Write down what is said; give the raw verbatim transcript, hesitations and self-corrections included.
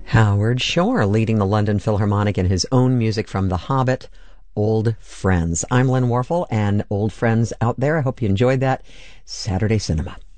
Howard Shore leading the London Philharmonic in his own music from The Hobbit, Old Friends. I'm Lynn Warfel, and old friends out there, I hope you enjoyed that. Saturday Cinema.